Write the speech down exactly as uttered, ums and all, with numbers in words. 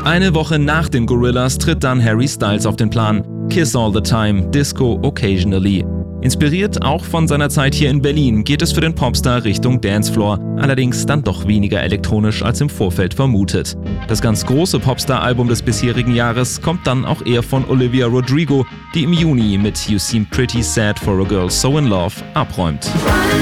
Eine Woche nach den Gorillaz tritt dann Harry Styles auf den Plan. Kiss All the Time, Disco Occasionally. Inspiriert auch von seiner Zeit hier in Berlin geht es für den Popstar Richtung Dancefloor, allerdings dann doch weniger elektronisch als im Vorfeld vermutet. Das ganz große Popstar-Album des bisherigen Jahres kommt dann auch eher von Olivia Rodrigo, die im Juni mit You Seem Pretty Sad for a Girl So in Love abräumt.